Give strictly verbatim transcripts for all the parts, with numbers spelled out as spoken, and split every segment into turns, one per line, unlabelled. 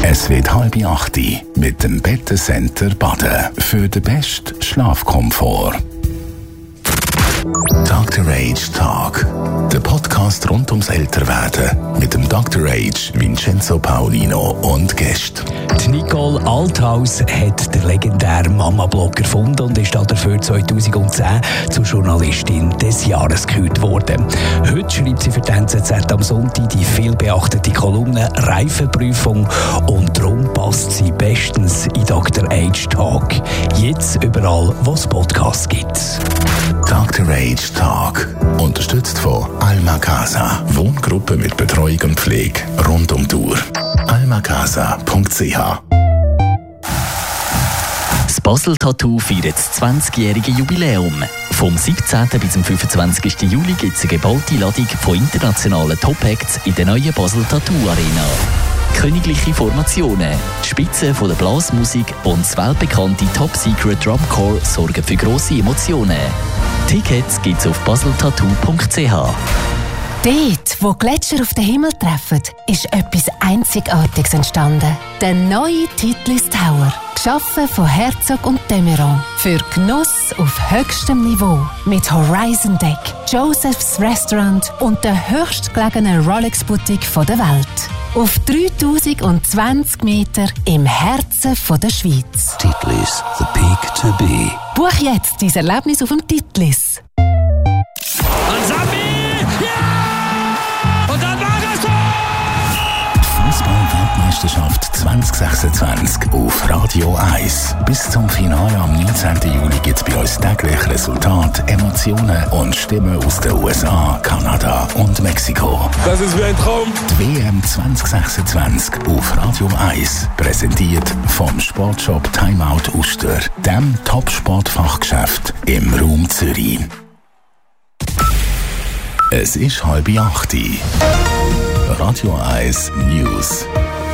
Es wird halb acht mit dem Bettencenter Baden für den besten Schlafkomfort. Doktor Age Talk, der Podcast rund ums Älterwerden mit dem Doktor Age Vincenzo Paolino und Gästen.
Die Nicole Althaus hat den legendären Mama-Blog erfunden und ist dafür zweitausendzehn zur Journalistin des Jahres gekürt worden. Heute schreibt sie für die N Z Z am Sonntag die vielbeachtete Kolumne Reifenprüfung und darum passt sie bestens in Doktor Age Talk. Jetzt überall, wo es Podcasts gibt.
Doktor Age Talk, unterstützt von Alma Casa, Wohngruppe mit Betreuung und Pflege rund um die Uhr. alma casa punkt c h.
Das Basel Tattoo feiert das zwanzigjährige Jubiläum. Vom siebzehnten bis zum fünfundzwanzigsten Juli gibt es eine geballte Ladung von internationalen Top-Acts in der neuen Basel Tattoo Arena. Königliche Formationen, die Spitze von der Blasmusik und das weltbekannte Top Secret Drumcore sorgen für grosse Emotionen. Tickets gibt's auf basel tattoo punkt c h.
Dort, wo Gletscher auf den Himmel treffen, ist etwas Einzigartiges entstanden. Der neue Titlis Tower. Geschaffen von Herzog und de Meuron. Für Genuss auf höchstem Niveau. Mit Horizon Deck, Joseph's Restaurant und der höchstgelegenen Rolex-Boutique der Welt. Auf dreitausendzwanzig Meter im Herzen der Schweiz.
Titlis, the peak to be.
Buch jetzt dein Erlebnis auf dem Titlis.
Fußball-Weltmeisterschaft zwanzig sechsundzwanzig auf Radio eins. Bis zum Finale am neunzehnten Juli gibt es bei uns täglich Resultate, Emotionen und Stimmen aus den U S A, Kanada und Mexiko.
Das ist wie ein Traum.
Die W M zwanzig sechsundzwanzig auf Radio eins. Präsentiert vom Sportshop Timeout Uster, dem Top-Sportfachgeschäft im Raum Zürich. Es ist halb acht. Radio eins News.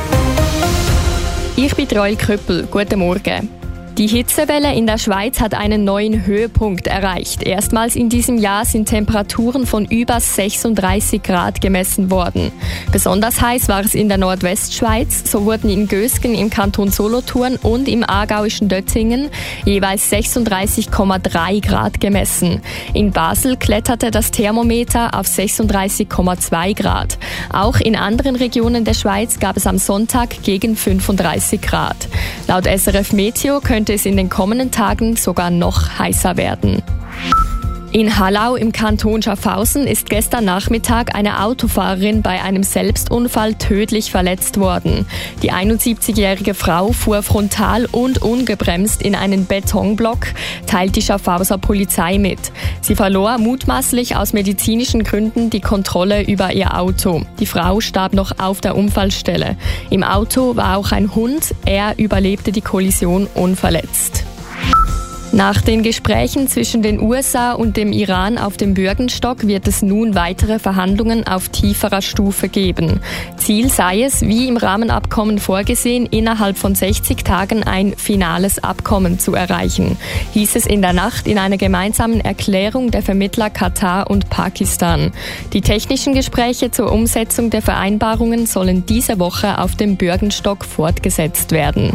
Ich bin Roy Köppel. Guten Morgen. Die Hitzewelle in der Schweiz hat einen neuen Höhepunkt erreicht. Erstmals in diesem Jahr sind Temperaturen von über sechsunddreißig Grad gemessen worden. Besonders heiß war es in der Nordwestschweiz. So wurden in Gösgen im Kanton Solothurn und im aargauischen Döttingen jeweils sechsunddreißig Komma drei Grad gemessen. In Basel kletterte das Thermometer auf sechsunddreißig Komma zwei Grad. Auch in anderen Regionen der Schweiz gab es am Sonntag gegen fünfunddreißig Grad. Laut S R F Meteo könnte es in den kommenden Tagen sogar noch heißer werden. In Hallau im Kanton Schaffhausen ist gestern Nachmittag eine Autofahrerin bei einem Selbstunfall tödlich verletzt worden. Die einundsiebzigjährige Frau fuhr frontal und ungebremst in einen Betonblock, teilt die Schaffhauser Polizei mit. Sie verlor mutmaßlich aus medizinischen Gründen die Kontrolle über ihr Auto. Die Frau starb noch auf der Unfallstelle. Im Auto war auch ein Hund, er überlebte die Kollision unverletzt. Nach den Gesprächen zwischen den U S A und dem Iran auf dem Bürgenstock wird es nun weitere Verhandlungen auf tieferer Stufe geben. Ziel sei es, wie im Rahmenabkommen vorgesehen, innerhalb von sechzig Tagen ein finales Abkommen zu erreichen, hieß es in der Nacht in einer gemeinsamen Erklärung der Vermittler Katar und Pakistan. Die technischen Gespräche zur Umsetzung der Vereinbarungen sollen diese Woche auf dem Bürgenstock fortgesetzt werden.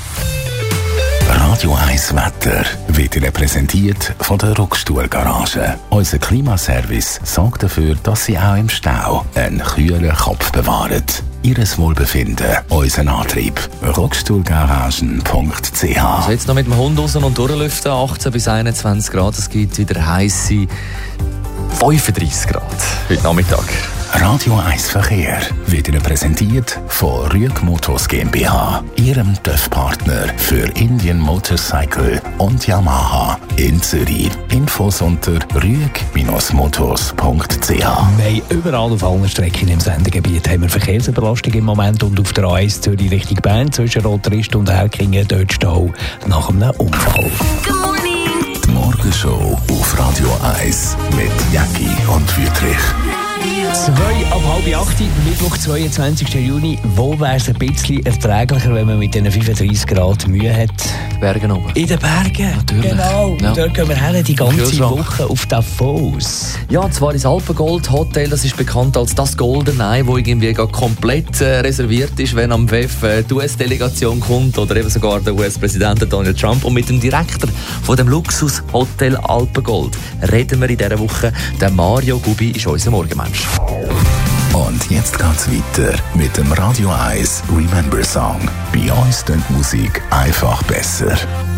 Radio eins Wetter wird Ihnen präsentiert von der Ruckstuhlgarage. Unser Klimaservice sorgt dafür, dass Sie auch im Stau einen kühlen Kopf bewahren. Ihres Wohlbefinden, unseren Antrieb. ruckstuhlgaragen punkt c h.
Also jetzt noch mit dem Hund raus und durchlüften, achtzehn bis einundzwanzig Grad. Es gibt wieder heisse fünfunddreißig Grad heute Nachmittag.
Radio eins Verkehr wird Ihnen präsentiert von Rüeg Motors GmbH, Ihrem T Ö F-Partner für Indian Motorcycle und Yamaha in Zürich. Infos unter rüeg motors punkt c h.
Wir haben überall auf allen Strecken im Sendegebiet haben wir Verkehrsüberlastung im Moment und auf der A eins Zürich Richtung Bern zwischen Rotrist und Herkingen dort Stau nach einem Unfall.
Die Morgenshow auf Radio eins mit Jackie und Wüthrich.
Radio
Zwei ab halb acht, Mittwoch, zweiundzwanzigsten Juni. Wo wäre es ein bisschen erträglicher, wenn man mit diesen fünfunddreißig Grad Mühe hat?
Bergen oben.
In den Bergen.
Natürlich.
Genau.
Ja.
Dort gehen wir her die ganze
Kühlschrank.
Woche auf Davos.
Ja, und zwar ins Alpengold Hotel. Das ist bekannt als das Goldeneye, wo irgendwie gar komplett äh, reserviert ist, wenn am W E F äh, die U S-Delegation kommt oder eben sogar der U S-Präsident Donald Trump. Und mit dem Direktor von dem Luxushotel Alpengold reden wir in dieser Woche. Der Mario Gubi ist unser Morgenmensch.
Und jetzt geht's weiter mit dem Radio eins Remember Song. Bei uns klingt die Musik einfach besser.